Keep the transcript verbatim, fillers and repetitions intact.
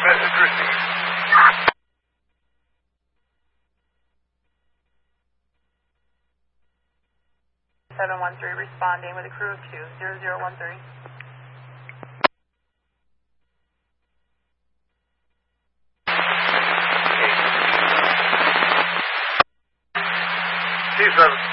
Message received. seven one three responding with a crew of two, zero zero one three. T seven